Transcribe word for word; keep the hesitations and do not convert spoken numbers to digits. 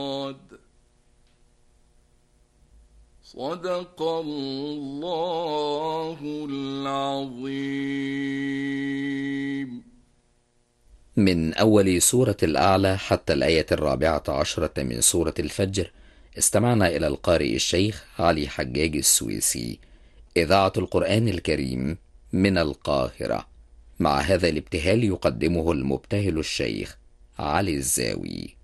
صدق الله العظيم. من أول سورة الأعلى حتى الآية الرابعة عشرة من سورة الفجر استمعنا إلى القارئ الشيخ علي حجاج السويسي، إذاعة القرآن الكريم من القاهرة. مع هذا الابتهال يقدمه المبتهل الشيخ علي الزاوي.